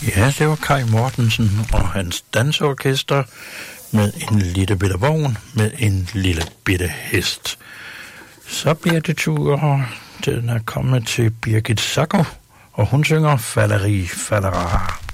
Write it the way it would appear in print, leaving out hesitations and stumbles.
Ja, det var Kai Mortensen og hans dansorkester med en lille bitte vogn med en lille bitte hest. Så bliver det tur, den er kommet til Birgit Sacco, og hun synger Falleri Fallera.